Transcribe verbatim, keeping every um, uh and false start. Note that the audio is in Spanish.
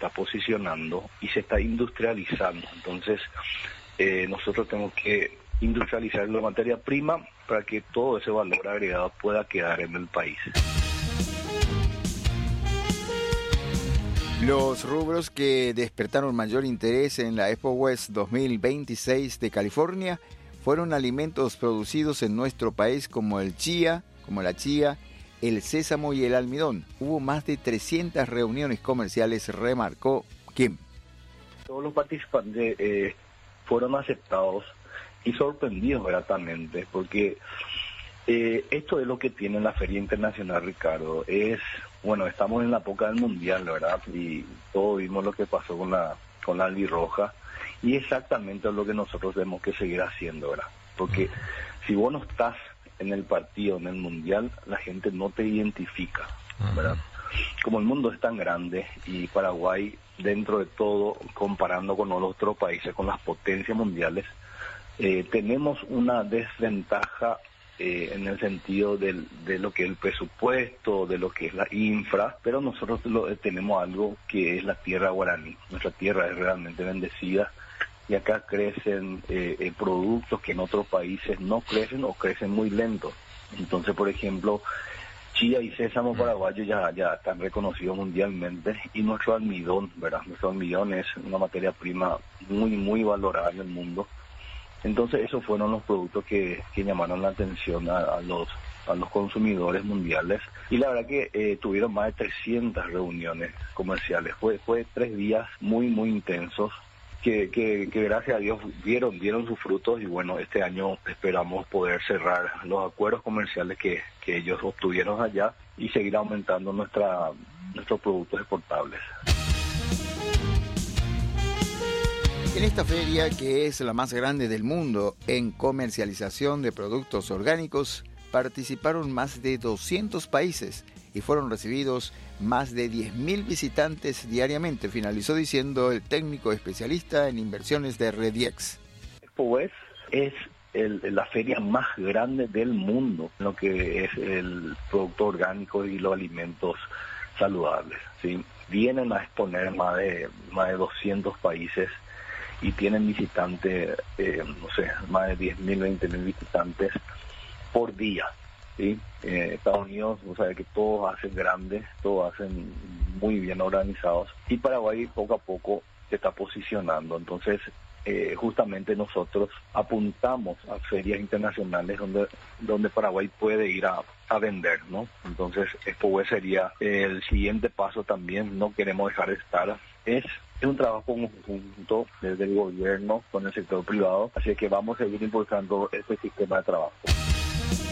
está posicionando y se está industrializando. Entonces, eh, nosotros tenemos que industrializar la materia prima para que todo ese valor agregado pueda quedar en el país. Los rubros que despertaron mayor interés en la Expo West dos mil veintiséis de California fueron alimentos producidos en nuestro país como el chía, como la chía, el sésamo y el almidón. Hubo más de trescientas reuniones comerciales, remarcó Kim. Todos los participantes eh, fueron aceptados y sorprendidos gratamente, porque eh, esto es lo que tiene la Feria Internacional, Ricardo. Es, bueno, estamos en la época del Mundial, ¿verdad? Y todos vimos lo que pasó con la, con la albirroja, y exactamente lo que nosotros tenemos que seguir haciendo, ¿verdad? Porque si vos no estás en el partido, en el Mundial, la gente no te identifica, ¿verdad? Como el mundo es tan grande y Paraguay, dentro de todo, comparando con los otros países, con las potencias mundiales, eh, tenemos una desventaja eh, en el sentido del, de lo que es el presupuesto, de lo que es la infra, pero nosotros lo, tenemos algo que es la tierra guaraní. Nuestra tierra es realmente bendecida y acá crecen eh, eh, productos que en otros países no crecen o crecen muy lento. Entonces, por ejemplo, chía y sésamo paraguayo ya, ya están reconocidos mundialmente, y nuestro almidón, ¿verdad? Nuestro almidón es una materia prima muy, muy valorada en el mundo. Entonces, esos fueron los productos que, que llamaron la atención a, a los a los consumidores mundiales, y la verdad que eh, tuvieron más de trescientas reuniones comerciales. Fue, fue tres días muy, muy intensos, que, que, que gracias a Dios dieron, dieron sus frutos, y bueno, este año esperamos poder cerrar los acuerdos comerciales que, que ellos obtuvieron allá y seguir aumentando nuestra nuestros productos exportables. En esta feria, que es la más grande del mundo en comercialización de productos orgánicos, participaron más de doscientos países y fueron recibidos más de diez mil visitantes diariamente, finalizó diciendo el técnico especialista en inversiones de Rediex. Expo West es el, la feria más grande del mundo, lo que es el producto orgánico y los alimentos saludables, ¿sí? Vienen a exponer más de, más de doscientos países y tienen visitantes, eh, no sé, más de diez mil, veinte mil visitantes por día, ¿sí? Eh, Estados Unidos, o sea, que todos hacen grandes, todos hacen muy bien organizados, y Paraguay poco a poco se está posicionando. Entonces, eh, justamente nosotros apuntamos a ferias internacionales donde donde Paraguay puede ir a, a vender, ¿no? Entonces, esto sería el siguiente paso también. No queremos dejar de estar. Es Es un trabajo conjunto desde el gobierno con el sector privado, así que vamos a seguir impulsando este sistema de trabajo.